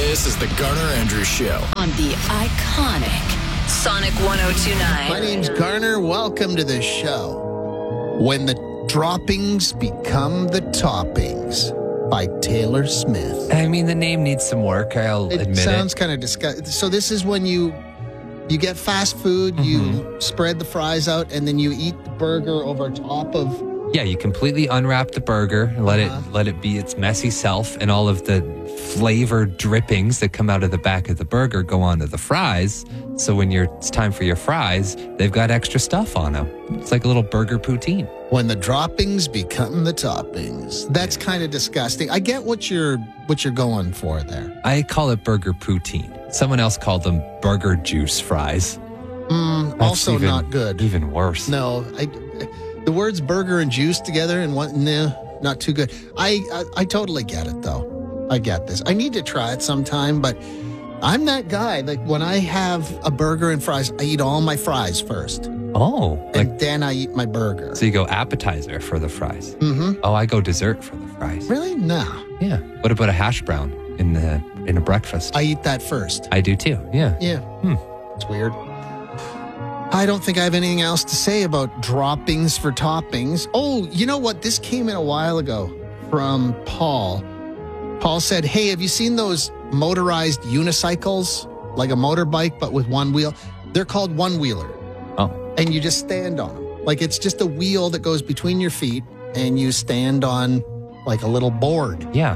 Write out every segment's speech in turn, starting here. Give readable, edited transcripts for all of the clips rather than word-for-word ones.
This is the Garner Andrews Show on the iconic Sonic 102.9. My name's Garner. Welcome to the show. When the droppings become the toppings by Taylor Smith. I mean, the name needs some work, I'll admit it. It sounds kind of disgusting. So this is when you get fast food, you spread the fries out, and then you eat the burger over top of... Yeah, you completely unwrap the burger, let it be its messy self, and all of the flavored drippings that come out of the back of the burger go onto the fries. So when it's time for your fries, they've got extra stuff on them. It's like a little burger poutine. When the droppings become the toppings. That's kind of disgusting. I get what you're going for there. I call it burger poutine. Someone else called them burger juice fries. Also not good. Even worse. No, the words burger and juice together and one, no, not too good. I totally get it though. I get this. I need to try it sometime, but I'm that guy. Like when I have a burger and fries, I eat all my fries first. Oh. And then I eat my burger. So you go appetizer for the fries. Mm-hmm. Oh, I go dessert for the fries. Really? No. Yeah. What about a hash brown in a breakfast? I eat that first. I do too. Yeah. Yeah. It's weird. I don't think I have anything else to say about droppings for toppings. Oh, you know what? This came in a while ago from Paul. Paul said, hey, have you seen those motorized unicycles? Like a motorbike, but with one wheel? They're called one-wheeler. Oh. And you just stand on them. Like it's just a wheel that goes between your feet and you stand on like a little board. Yeah.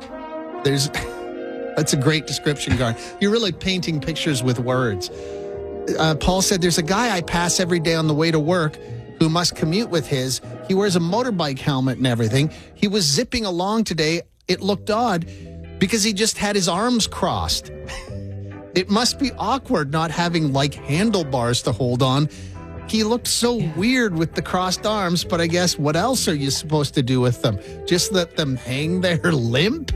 That's a great description, Gar. You're really painting pictures with words. Paul said, there's a guy I pass every day on the way to work who must commute with his. He wears a motorbike helmet and everything. He was zipping along today. It looked odd because he just had his arms crossed. It must be awkward not having like handlebars to hold on. He looked so weird with the crossed arms, but I guess what else are you supposed to do with them? Just let them hang there limp?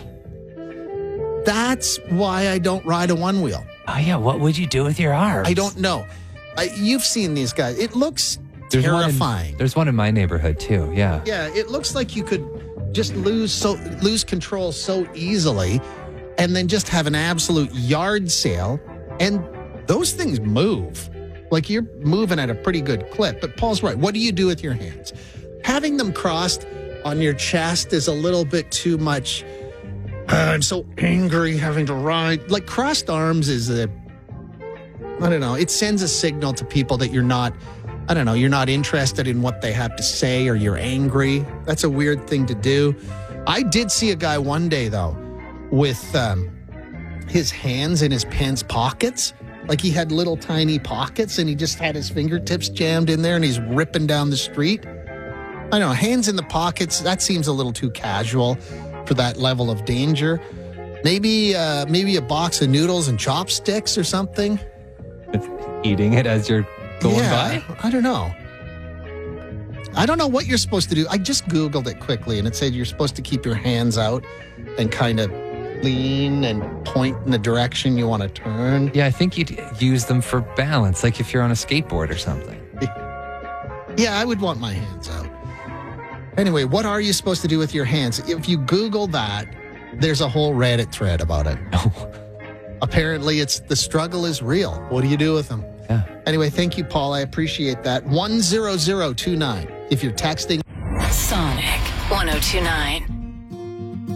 That's why I don't ride a one wheel. Oh, yeah. What would you do with your arms? I don't know. You've seen these guys. It looks terrifying. There's one in my neighborhood, too. Yeah. Yeah, it looks like you could just lose control so easily and then just have an absolute yard sale. And those things move. Like you're moving at a pretty good clip. But Paul's right. What do you do with your hands? Having them crossed on your chest is a little bit too much. I'm so angry having to ride. Like crossed arms is I don't know. It sends a signal to people that you're not interested in what they have to say or you're angry. That's a weird thing to do. I did see a guy one day, though, with his hands in his pants pockets. Like he had little tiny pockets and he just had his fingertips jammed in there and he's ripping down the street. I don't know. Hands in the pockets, that seems a little too casual for that level of danger. Maybe a box of noodles and chopsticks or something. Eating it as you're going by? I don't know. I don't know what you're supposed to do. I just Googled it quickly and it said you're supposed to keep your hands out and kind of lean and point in the direction you want to turn. Yeah, I think you'd use them for balance, like if you're on a skateboard or something. Yeah, I would want my hands out. Anyway, what are you supposed to do with your hands? If you Google that, there's a whole Reddit thread about it. Apparently, the struggle is real. What do you do with them? Yeah. Anyway, thank you, Paul. I appreciate that. 10029 if you're texting. Sonic 102.9.